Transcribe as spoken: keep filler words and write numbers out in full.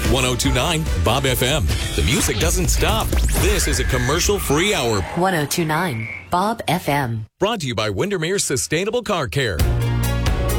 ten twenty-nine Bob F M. The music doesn't stop. This is a commercial-free hour. ten twenty-nine Bob F M. Brought to you by Windermere Sustainable Car Care.